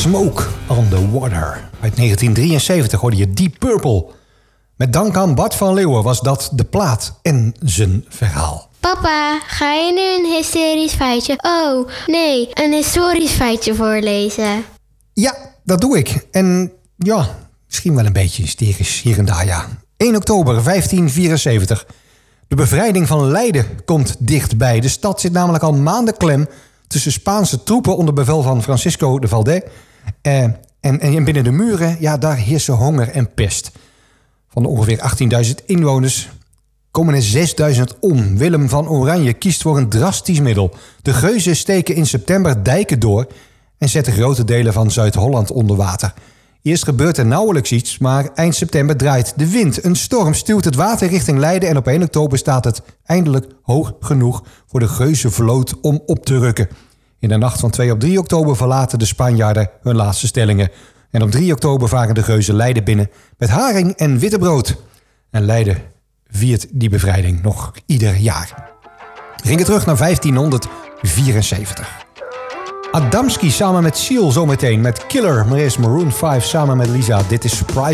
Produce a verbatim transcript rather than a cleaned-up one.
Smoke on the Water. Uit negentien drieënzeventig hoorde je Deep Purple. Met dank aan Bart van Leeuwen was dat de plaat en zijn verhaal. Papa, ga je nu een hysterisch feitje? Oh, nee, een historisch feitje voorlezen. Ja, dat doe ik. En ja, misschien wel een beetje hysterisch hier en daar, ja. één oktober vijftien vierenzeventig. De bevrijding van Leiden komt dichtbij. De stad zit namelijk al maanden klem tussen Spaanse troepen onder bevel van Francisco de Valdez. Eh, en, en binnen de muren, ja, daar heersen honger en pest. Van de ongeveer achttienduizend inwoners komen er zesduizend om. Willem van Oranje kiest voor een drastisch middel. De Geuzen steken in september dijken door en zetten grote delen van Zuid-Holland onder water. Eerst gebeurt er nauwelijks iets, maar eind september draait de wind. Een storm stuwt het water richting Leiden en op één oktober staat het eindelijk hoog genoeg voor de Geuzenvloot om op te rukken. In de nacht van twee op drie oktober verlaten de Spanjaarden hun laatste stellingen. En op drie oktober varen de Geuzen Leiden binnen met haring en wittebrood. En Leiden viert die bevrijding nog ieder jaar. We gingen terug naar vijftienhonderdvierenzeventig. Adamski samen met Seal zometeen met Killer. Maar eerst Maroon vijf samen met Lisa. Dit is Surprise.